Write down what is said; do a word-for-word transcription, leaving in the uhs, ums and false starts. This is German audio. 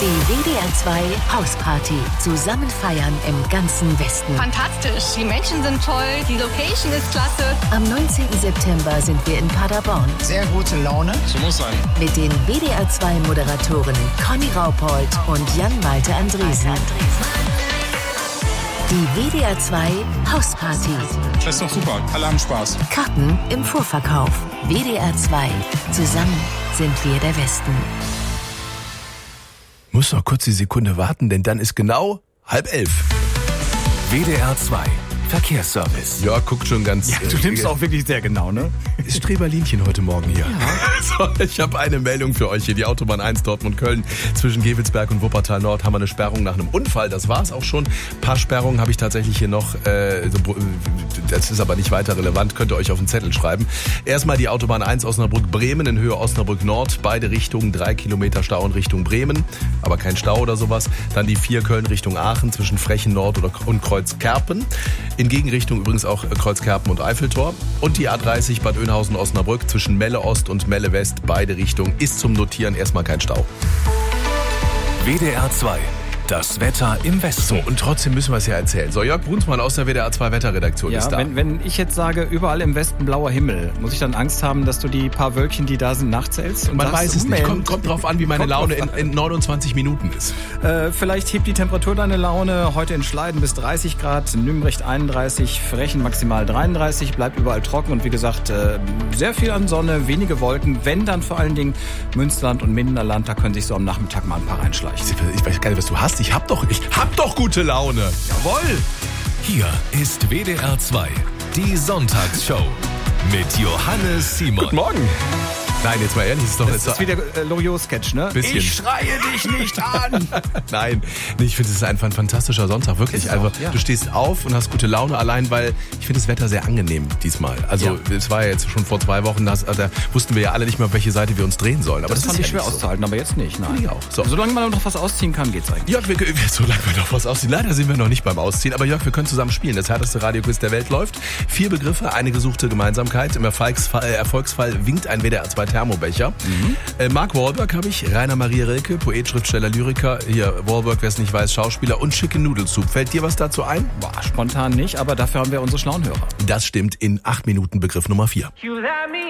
Die W D R zwei Hausparty. Zusammen feiern im ganzen Westen. Fantastisch. Die Menschen sind toll. Die Location ist klasse. Am neunzehnten September sind wir in Paderborn. Sehr gute Laune. So muss sein. Mit den W D R zwei Moderatoren Conny Raupold und Jan-Malte Andresen. Die W D R zwei Hausparty. Das ist doch super. Alle haben Spaß. Karten im Vorverkauf. W D R zwei. Zusammen sind wir der Westen. Muss noch kurz die Sekunde warten, denn dann ist genau halb elf. W D R zwei Verkehrsservice. Ja, guckt schon ganz... Ja, du nimmst auch wirklich sehr genau, ne? Ist Streberlinchen heute Morgen hier. Ja. So, ich habe eine Meldung für euch hier. Die Autobahn eins Dortmund-Köln zwischen Gevelsberg und Wuppertal-Nord haben wir eine Sperrung nach einem Unfall. Das war's auch schon. Ein paar Sperrungen habe ich tatsächlich hier noch. Äh, das ist aber nicht weiter relevant. Könnt ihr euch auf den Zettel schreiben. Erstmal die Autobahn eins Osnabrück-Bremen in Höhe Osnabrück-Nord. Beide Richtungen, drei Kilometer Stau in Richtung Bremen. Aber kein Stau oder sowas. Dann die vier Köln Richtung Aachen zwischen Frechen-Nord und Kreuzkerpen. In Gegenrichtung übrigens auch Kreuzkerpen und Eiffeltor. Und die A dreißig Bad Oeynhausen-Osnabrück zwischen Melle Ost und Melle West. Beide Richtungen ist zum Notieren erstmal kein Stau. W D R zwei. Das Wetter im Westen. So, und trotzdem müssen wir es ja erzählen. So, Jörg Brunsmann aus der W D R zwei Wetterredaktion ja, ist da. Wenn, wenn ich jetzt sage, überall im Westen blauer Himmel, muss ich dann Angst haben, dass du die paar Wölkchen, die da sind, nachzählst? Und Man sagst, weiß es Moment, nicht. Kommt, kommt drauf an, wie meine kommt Laune in, an. in neunundzwanzig Minuten ist. Äh, vielleicht hebt die Temperatur deine Laune. Heute in Schleiden bis dreißig Grad, Nümbrecht einunddreißig, Frechen maximal dreiunddreißig, bleibt überall trocken und wie gesagt, äh, sehr viel an Sonne, wenige Wolken. Wenn dann vor allen Dingen Münsterland und Minderland, da können sich so am Nachmittag mal ein paar reinschleichen. Ich weiß gar nicht, was du hast. Ich hab doch, ich hab doch gute Laune. Jawohl! Hier ist W D R zwei, die Sonntagsshow mit Johannes Simon. Guten Morgen. Nein, jetzt mal ehrlich, das ist doch... Das ist wie der äh, Loriot-Sketch, ne? Bisschen. Ich schreie dich nicht an! Nein, nee, ich finde, es ist einfach ein fantastischer Sonntag, wirklich. Ist es Also, auch, ja. Du stehst auf und hast gute Laune, allein weil ich finde das Wetter sehr angenehm diesmal. Also Ja. es war ja jetzt schon vor zwei Wochen, da, da wussten wir ja alle nicht mehr, auf welche Seite wir uns drehen sollen. Aber Das, das, fand ist ich ja schwer nicht so. auszuhalten, aber jetzt nicht, nein. Finde ich auch. So. Solange man noch was ausziehen kann, geht's eigentlich. Jörg, wir, wir, solange wir noch was ausziehen. Leider sind wir noch nicht beim Ausziehen, aber Jörg, wir können zusammen spielen. Das härteste Radioquiz der Welt läuft. Vier Begriffe, eine gesuchte Gemeinsamkeit. Im Erfolgsfall, äh, Erfolgsfall winkt ein W D R zwei Thermobecher. Mhm. Äh, Mark Wahlberg habe ich, Rainer Maria Rilke, Poet, Schriftsteller, Lyriker. Hier, Wahlberg, wer es nicht weiß, Schauspieler und Chicken Noodle Soup. Fällt dir was dazu ein? Boah, spontan nicht, aber dafür haben wir unsere schlauen Hörer. Das stimmt in acht Minuten Begriff Nummer vier.